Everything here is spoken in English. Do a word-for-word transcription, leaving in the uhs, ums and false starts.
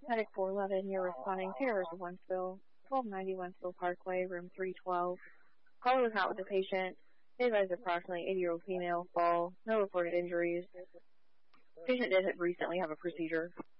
Medic four eleven, you're responding to errors of Wentzville, twelve ninety Wentzville Parkway, room three twelve. Caller was not with the patient. They advised approximately eighty-year-old female fall. No reported injuries. Patient did recently have a procedure.